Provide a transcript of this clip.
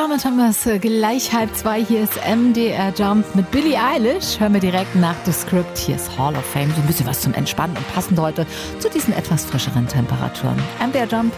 damit haben wir es gleich 1:30. Hier ist MDR Jump mit Billie Eilish. Hören wir direkt nach The Script. Hier ist Hall of Fame. So ein bisschen was zum Entspannen und passend heute zu diesen etwas frischeren Temperaturen. MDR Jump